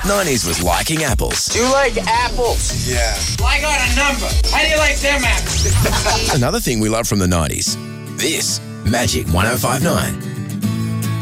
90s was liking apples. Do you like apples? Yeah. Well, I got a number. How do you like them apples? Another thing we love from the 90s. This, Magic 105.9.